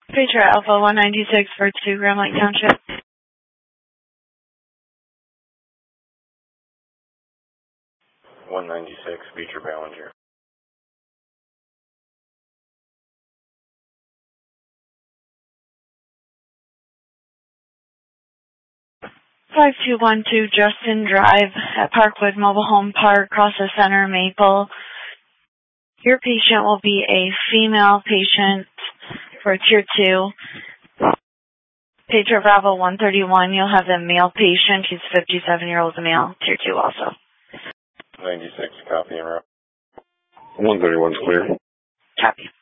Patriot Alpha 196 for 2 Grand Lake Township. 196, Beecher Ballinger. 5212 Justin Drive at Parkwood Mobile Home Park, Crossing Center, Maple. Your patient will be a female patient for Tier 2. Patriot Bravo 131, you'll have the male patient. He's 57-year-old male, Tier 2 also. 96, copy and route. 131's clear. Copy.